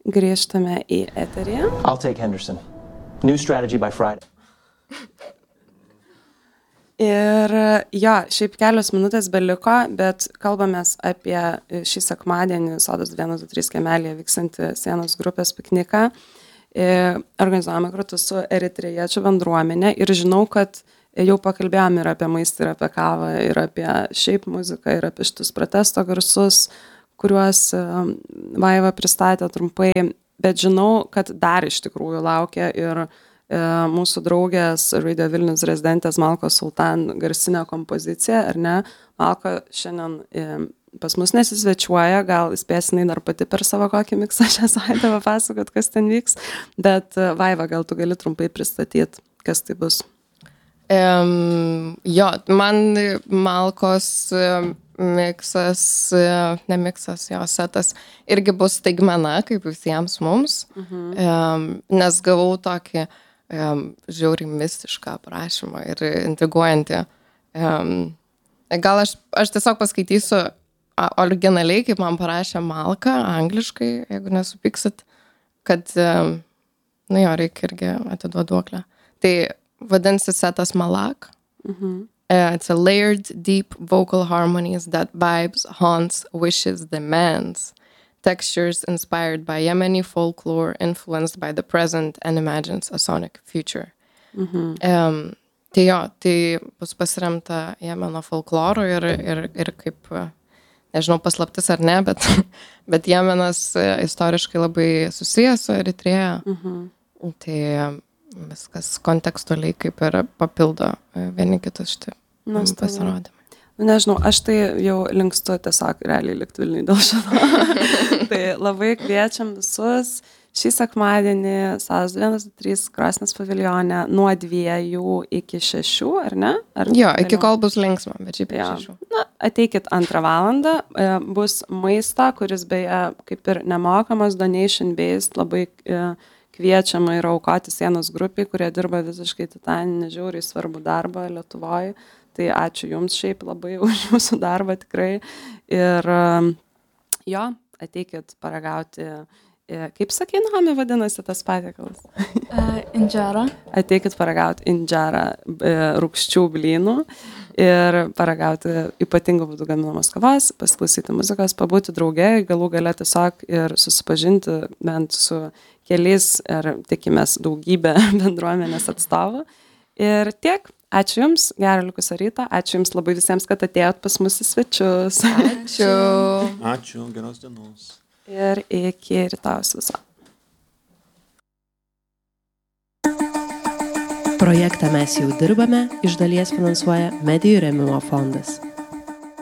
grįžtame į eterį. I'll take Henderson. New strategy by Friday. Ir šiaip kelios minutės beliko, bet kalbamės apie šį sekmadienį Sodas 123 kiemelėje vyksantį sienos grupės pikniką. Organizuojame kartu su eritrėjiečių bendruomenė ir žinau, kad jau pakalbėjom ir apie maistą, ir apie kavą, ir apie šiaip muziką, ir apie šitus protesto garsus, kuriuos Vaiva pristatė trumpai, bet žinau, kad dar iš tikrųjų laukia ir mūsų draugės Radio Vilnius rezidentės Malkos Sultan garsinė kompozicija, ar ne? Malko šiandien pas mus nesisvečiuoja, gal spėsinai dar pati per savo kokį miksą šią savaitę papasakot, kas ten vyks, bet Vaiva, gal tu gali trumpai pristatyti, kas tai bus? Jo, man Malkos miksas, ne miksas, jo setas irgi bus staigmena, kaip visiems mums, nes gavau tokį žiauriai mistišką aprašymą ir intriguojantį. Gal aš tiesiog paskaitysiu originaliai, kaip man parašė Malka, angliškai, jeigu nesupyksit, kad, reikia irgi atiduoti duoklę. Tai vadinasi setas Malak. It's a layered, deep vocal harmonies that vibes, haunts, wishes, demands. Textures inspired by Yemeni folklore, influenced by the present and imagines a sonic future. Tai bus pasiremta Jemeno folkloro ir kaip, nežinau, paslaptis ar ne, bet Jemenas istoriškai labai susijęs su Eritrėja. Tai viskas kontekstualiai kaip ir papildo vieni kitus šitą pasirodymą. Nežinau, aš tai jau linkstu tiesiog realiai likti Vilniui dėl šito. Tai labai kviečiam visus šį sekmadienį Sodas 123 Krosnės paviljone nuo 2 iki 6, ar ne? Iki kol bus linksma, bet šiaip 6. Ateikit 2 valandą, bus maista, kuris beje kaip ir nemokamas, donation based, labai kviečiama yra aukoti sienos grupiai, kurie dirba visiškai titaninį, žiauriai svarbų darbą Lietuvoje. Tai ačiū Jums šiaip labai už Jūsų darbą tikrai. Ir ateikit paragauti, kaip sakei, Nami vadinasi tas patiekalas? Injera. Ateikit paragauti injera rūgščių blynų ir paragauti ypatingų būdų gaminamos kavos, pasiklausyti muzikos, pabūti drauge, galų gale tiesiog ir susipažinti bent su keliais ir tikimės daugybę bendruomenės atstovų. Ir tiek. Ačiū Jums, gero likusio ryto, ačiū Jums labai visiems, kad atėjot pas mus į svečius. Ačiū. Ačiū, geros dienos. Ir iki rytojus viso. Projektą Mes jau dirbame iš dalies finansuoja Medijų rėmimo fondas.